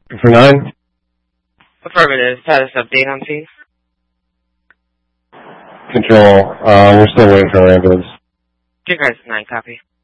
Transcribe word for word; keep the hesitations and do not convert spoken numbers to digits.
For nine? Affirmative. Status update on scene. Control, uh, we're still waiting for our ambulance. Two guys, nine, copy.